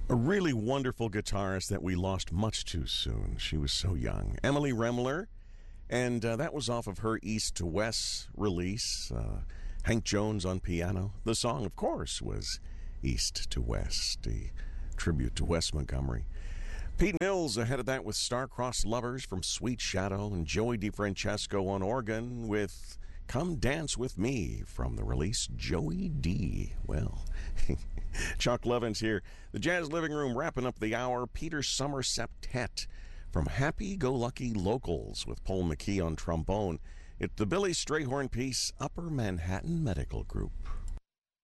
A really wonderful guitarist that we lost much too soon. She was so young. Emily Remler. And that was off of her East to West release. Hank Jones on piano. The song, of course, was East to West, a tribute to Wes Montgomery. Pete Mills ahead of that with Star-Crossed Lovers from Sweet Shadow, and Joey DeFrancesco on organ with Come Dance With Me from the release Joey D. Well, Chuck Levins here. The Jazz Living Room wrapping up the hour. Peter Summer Septet from Happy Go Lucky Locals with Paul McKee on trombone. It's the Billy Strayhorn piece, Upper Manhattan Medical Group.